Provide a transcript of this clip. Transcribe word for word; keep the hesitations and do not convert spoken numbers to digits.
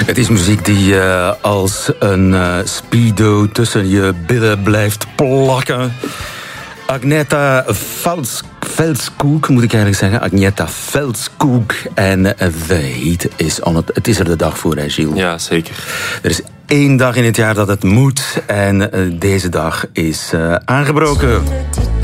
Het is muziek die uh, als een uh, speedo tussen je billen blijft plakken. Agneta Vals, Velskoek, moet ik eigenlijk zeggen. Agneta Velskoek. En uh, The Heat is on it. Het is er de dag voor, hè, Gilles? Ja, zeker. Er is één dag in het jaar dat het moet. En uh, deze dag is uh, aangebroken.